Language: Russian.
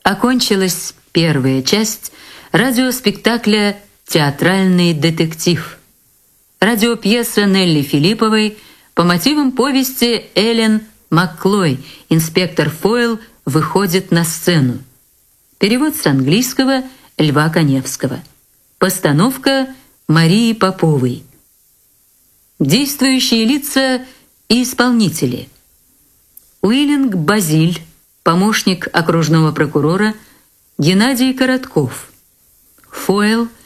Окончилась первая часть радиоспектакля «Театральный детектив». Радиопьеса Нелли Филипповой по мотивам повести Эллен Макклой «Инспектор Фойл выходит на сцену». Перевод с английского Льва Коневского. Постановка Марии Поповой. Действующие лица и исполнители. Уиллинг Базиль, помощник окружного прокурора, Геннадий Коротков. Фойл